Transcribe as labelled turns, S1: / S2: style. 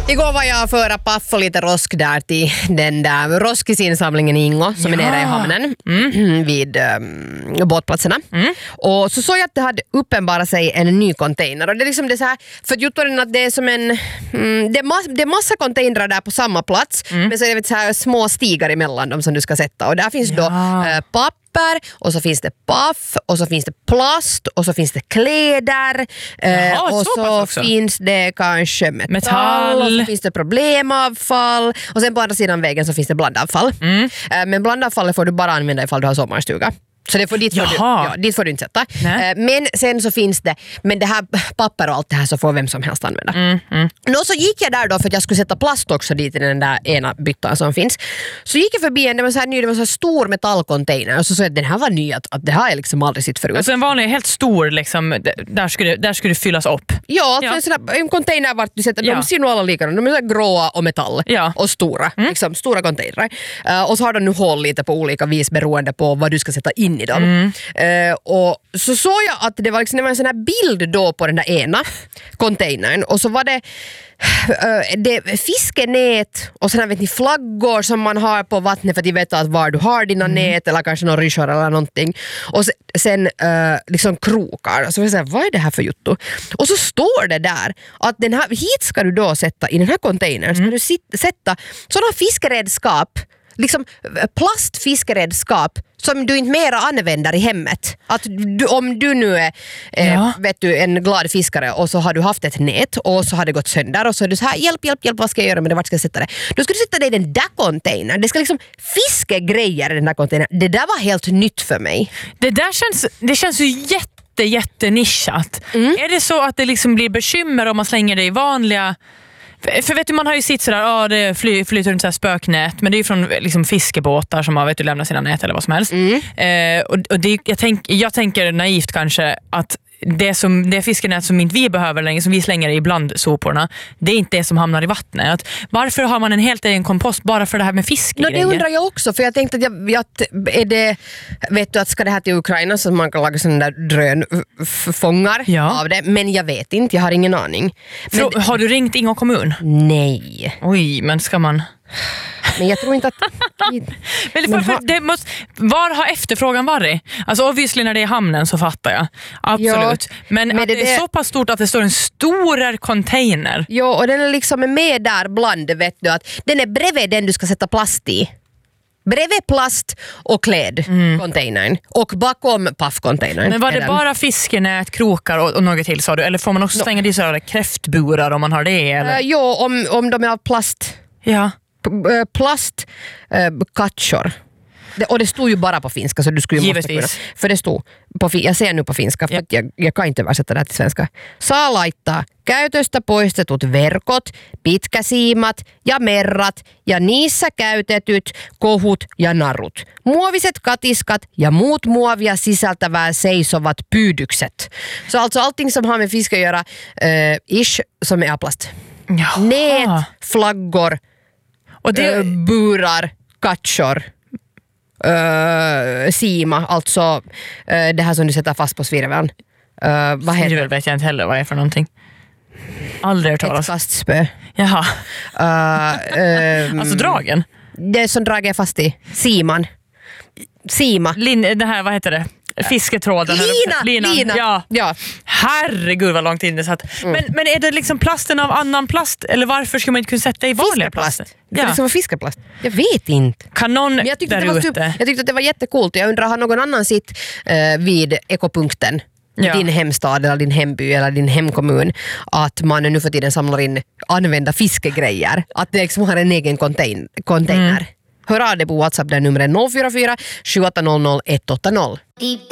S1: Igår var jag föra paff och lite rosk där till den där roskisinsamlingen i Ingo som är nere i hamnen vid båtplatserna. Och så såg jag att det hade uppenbarat sig en ny container. Och det är liksom det så här, för Juttoren att det är som en det är massa containrar där på samma plats, men så är det så här små stigar emellan dem som du ska sätta. Och där finns då papper, och så finns det paff, och så finns det plast, och så finns det kläder, och så finns det kanske metall, och så finns det problemavfall, och sen på andra sidan vägen så finns det blandavfall. Men blandavfallet får du bara använda ifall du har sommarstuga. Så det får, dit får du inte sätta. Men sen så finns det, men det här papper och allt det här så får vem som helst använda. Så gick jag där då för att jag skulle sätta plast också dit i den där ena byttan som finns. Så gick jag förbi det var så här stor metallcontainer, och så sa jag att den här var ny, att det har jag liksom aldrig sett förut.
S2: Alltså en vanlig helt stor liksom, där skulle det fyllas upp.
S1: Ja. En container vart du sätter, de ser nog alla likadana, de är så gråa och metall och stora, liksom stora containrar. Och så har de nu hål lite på olika vis beroende på vad du ska sätta in i dem. Och så såg jag att det var liksom en sån här bild då på den där ena containern, och så var det fiskenät och sådana vet ni flaggor som man har på vattnet för att de vet att var du har dina nät, eller kanske någon ryssor eller någonting, och sen liksom krokar. Så jag säger, vad är det här för jutto? Och så står det där att den här, hit ska du då sätta i den här containern, ska du sätta sådana fiskeredskap, liksom plastfiskeredskap som du inte mera använder i hemmet. Att om du nu är vet du, en glad fiskare och så har du haft ett nät och så har det gått sönder och så är du så här, hjälp, vad ska jag göra med det, vart ska jag sätta det? Då ska du sätta det i den där containern. Det ska liksom fiskegrejer i den där containern. Det där var helt nytt för mig. Det känns ju jättenischat. Är det så att det liksom blir bekymmer om man slänger det i vanliga... För vet du, man har ju sitt sådär, det flyter runt så här spöknät, men det är ju från liksom fiskebåtar som har lämnat sina nät eller vad som helst. Och det, jag tänker naivt kanske att det fiskenät som inte vi behöver längre, som vi slänger i bland soporna, det är inte det som hamnar i vattnet. Att varför har man en helt egen kompost bara för det här med fiskegrejer? Det undrar jag också, för jag tänkte att är det, vet du, att ska det här till Ukraina så man kan laga sådana där drönfångar av det, men jag vet inte, jag har ingen aning. Men,
S2: har du ringt Ingo kommun?
S1: Nej.
S2: Oj, men ska man...
S1: Men jag tror inte att...
S2: var har efterfrågan varit? Alltså obviously när det är hamnen så fattar jag. Absolut. Ja, men att det är så pass stort att det står en stor container.
S1: Ja, och den är liksom med där bland, vet du, att den är bredvid den du ska sätta plast i. Bredvid plast och klädcontainern och bakom paffcontainern.
S2: Men var det bara fiskenät, krokar och något till, sa du? Eller får man också stänga i sådana kräftburar om man har det? Eller?
S1: Ja, om de är av plast.
S2: Ja.
S1: Plastkatsor. Och det stod ju bara på finska, så du skulle ju måste kunna. För det stod på jag ser nu på finska, för att jag kan inte översätta det här till svenska. Saa laittaa käytöstä poistetut verkot, pitkäsiimat ja merrat ja niissä käytetyt kohut ja narut. Muoviset katiskat ja muut muovia sisältävää seisovat pyydykset. Så alltså allting som har med fisk att göra, som är av plast. Nät, flaggor, och burar, katsor, sima, alltså det här som du sätter fast på svirveln. Vad heter det?
S2: Vet jag inte heller vad det är för någonting. Aldrig hört talas.
S1: Ett kastspö.
S2: Jaha. Alltså dragen?
S1: Det som dragen är fast i. Sima.
S2: Det här, vad heter det? Fisketråden. Lina. Ja. Herregud vad långt in det satt. Men är det liksom plasten av annan plast? Eller varför ska man inte kunna sätta i vanliga plast?
S1: Det är liksom fiskeplast. Jag vet inte.
S2: Kan någon
S1: jag tyckte att det var jättekult. Jag undrar, har någon annan sitt vid ekopunkten? Din hemstad eller din hemby eller din hemkommun, att man nu för tiden samlar in använda fiskegrejer. Att det liksom har en egen container. Hör av dig på WhatsApp där numret 044 7800 180.